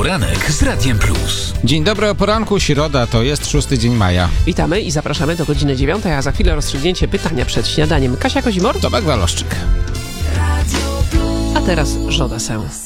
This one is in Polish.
Poranek z Radiem Plus. Dzień dobry, o poranku, środa, to jest 6 dzień maja. Witamy i zapraszamy do godziny 9, a za chwilę rozstrzygnięcie pytania przed śniadaniem. Kasia Kozimor, Tomek Waloszczyk. a teraz Żoda Sens.